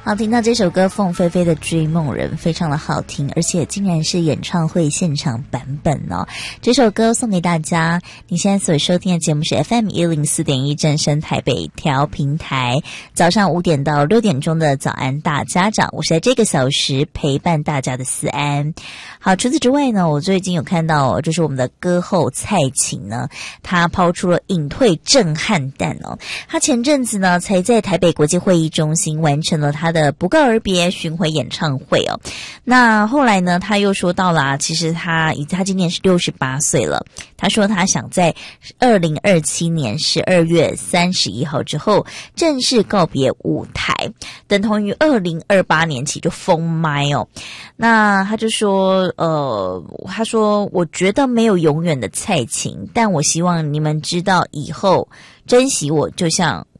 好，听到这首歌凤飞飞的追梦人非常的好听，而且竟然是演唱会现场版本哦。这首歌送给大家。你现在所收听的节目是 FM104.1 正声台北调频台，早上5点到6点钟的早安大家长，我是在这个小时陪伴大家的思安。好，除此之外呢，我最近有看到就是我们的歌后蔡琴呢，她抛出了隐退震撼弹哦。她前阵子呢才在台北国际会议中心完成了她的不告而别巡回演唱会哦。那后来呢，她又说到了其实她今年是68岁了。她说她想在2027年12月31号之后正式告别舞台，等同于2028年起就封麦哦。那她就说她说我觉得没有永远的蔡琴，但我希望你们知道以后珍惜我就像